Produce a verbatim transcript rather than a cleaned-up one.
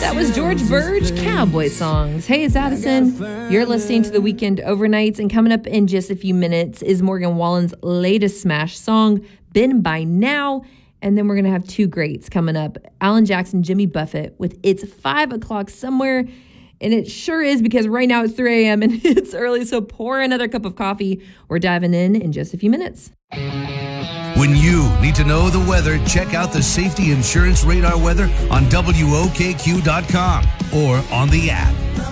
That was George Burge, Cowboy Songs. Hey, it's Addison. You're listening to The Weekend Overnights, and coming up in just a few minutes is Morgan Wallen's latest smash song, Been By Now. And then we're going to have two greats coming up. Alan Jackson, Jimmy Buffett with It's five o'clock Somewhere. And it sure is, because right now it's three a.m. and it's early, so pour another cup of coffee. We're diving in in just a few minutes. When you need to know the weather, check out the Safety Insurance Radar weather on W O K Q dot com or on the app.